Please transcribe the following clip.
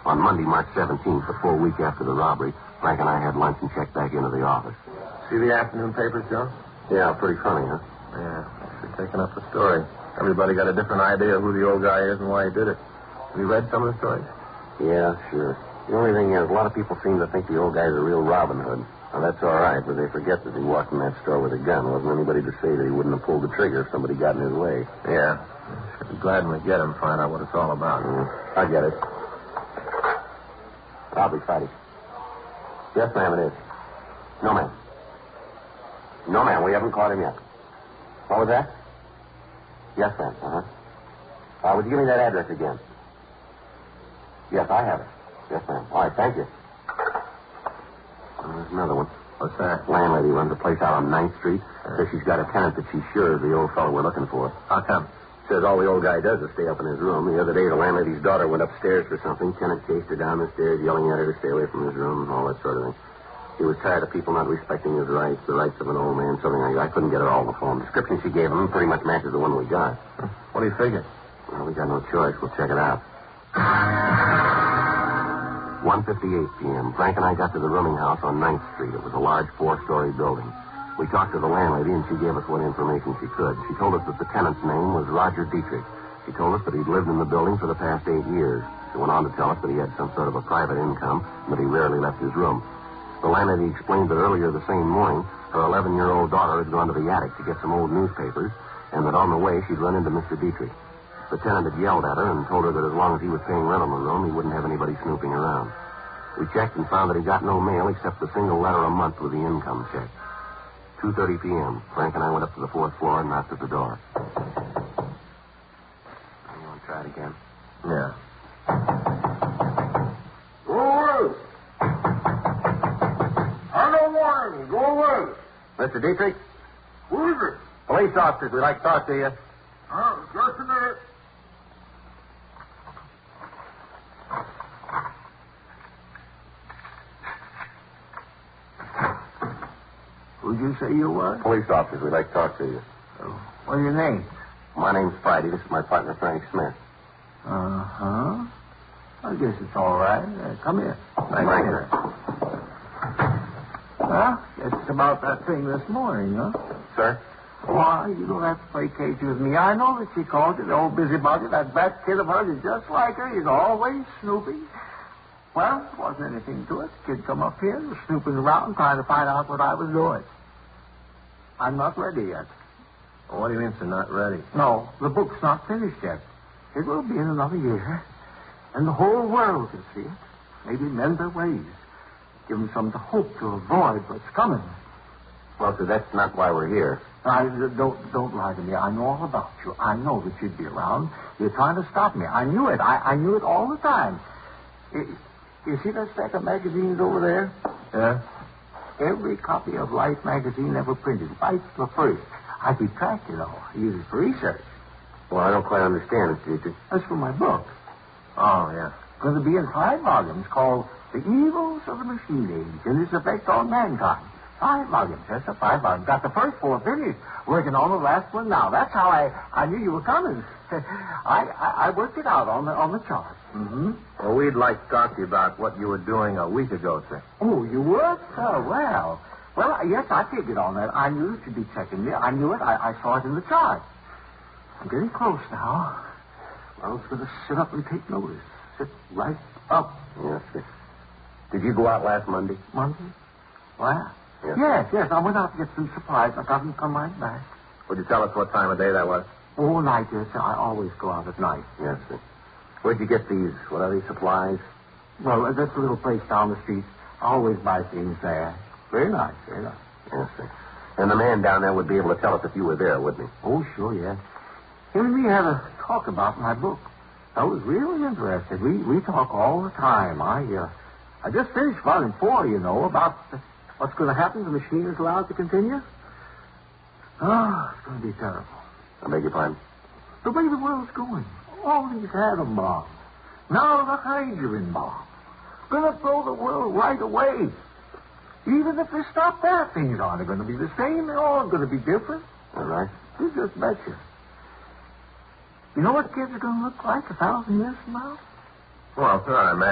On Monday, March 17th, a full week after the robbery, Frank and I had lunch and checked back into the office. See the afternoon papers, Joe? Yeah, pretty funny, huh? Yeah, actually taking up the story. Everybody got a different idea of who the old guy is and why he did it. Have you read some of the stories? Yeah, sure. The only thing is, a lot of people seem to think the old guy's a real Robin Hood. Now, that's all right, but they forget that he walked in that store with a gun. Wasn't anybody to say that he wouldn't have pulled the trigger if somebody got in his way. Yeah. Should be glad when we get him, find out what it's all about. I get it. I'll be fighting. Yes, ma'am, it is. No, ma'am. No, ma'am, we haven't caught him yet. What was that? Yes, ma'am. Would you give me that address again? Yes, I have it. Yes, ma'am. All right, thank you. There's another one. What's that? Landlady runs a place out on 9th Street. Says she's got a tenant that she's sure is the old fellow we're looking for. How come? Says all the old guy does is stay up in his room. The other day, the landlady's daughter went upstairs for something. Tenant chased her down the stairs, yelling at her to stay away from his room and all that sort of thing. He was tired of people not respecting his rights, the rights of an old man, something like that. I couldn't get it all on the phone. The description she gave him pretty much matches the one we got. What do you figure? Well, we got no choice. We'll check it out. 1:58 p.m. Frank and I got to the rooming house on 9th Street. It was a large 4-story building. We talked to the landlady, and she gave us what information she could. She told us that the tenant's name was Roger Dietrich. She told us that he'd lived in the building for the past 8 years. She went on to tell us that he had some sort of a private income and that he rarely left his room. The landlady explained that earlier the same morning, her 11-year-old daughter had gone to the attic to get some old newspapers, and that on the way she'd run into Mr. Dietrich. The tenant had yelled at her and told her that as long as he was paying rent on the room, he wouldn't have anybody snooping around. We checked and found that he got no mail except a single letter a month with the income check. 2:30 p.m. Frank and I went up to the 4th floor and knocked at the door. You want to try it again? Yeah. Go away. I don't want any. Go away. Mr. Dietrich? Who is it? Police officers. We'd like to talk to you. Just a minute. Who'd you say you were? Police officers. We'd like to talk to you. What's your name? My name's Friday. This is my partner, Frank Smith. Uh-huh. I guess it's all right. Come here. Thank you. Well, it's about that thing this morning, huh? Sir? Why, you don't have to play cage with me. I know that she called you the old busybody. That bat kid of hers is just like her. He's always snooping. Well, there wasn't anything to it. The kid come up here, was snooping around, trying to find out what I was doing. I'm not ready yet. Well, what do you mean, sir, not ready? No, the book's not finished yet. It will be in another year. And the whole world can see it. Maybe mend their ways. Give them some hope to avoid what's coming. Well, sir, that's not why we're here. Don't lie to me. I know all about you. I know that you'd be around. You're trying to stop me. I knew it. I knew it all the time. You see that stack of magazines over there? Yeah? Every copy of Life magazine ever printed, right from the first. I keep track, you know. I use it for research. Well, I don't quite understand, Mr. Dietrich. That's for my book. Oh, yeah. It's going to be in 5 volumes called The Evils of the Machine Age and Its Effect on Mankind. 5 volumes. Yes, sir, 5 volumes. Got the first 4 finished. Working on the last one now. That's how I knew you were coming. I worked it out on the chart. Mm-hmm. Well, we'd like to talk to you about what you were doing a week ago, sir. Oh, you would? Oh, well. Well, yes, I figured on that. I knew that you'd be checking me. I knew it. I saw it in the chart. I'm getting close now. Well, it's going to sit up and take notice. Sit right up. Yes, sir. Did you go out last Monday? Monday? Why? Yes, I went out to get some supplies. I got them come right back. Would you tell us what time of day that was? All night, yes, sir. I always go out at night. Yes, sir. Where'd you get these? What are these, supplies? Well, that's a little place down the street. I always buy things there. Very nice, very nice. Yes, sir. And the man down there would be able to tell us if you were there, wouldn't he? Oh, sure, yeah. Him and me had a talk about my book. I was really interested. We talk all the time. I just finished volume 4, you know, about what's going to happen if the machine is allowed to continue. Oh, it's going to be terrible. I beg your pardon? The way the world's going. All these atom bombs. Now the hydrogen bomb. Going to blow the world right away. Even if they stop that, things aren't going to be the same. They're all going to be different. All right. You just betcha. You know what kids are going to look like 1,000 years from now? Well, sir, I imagine.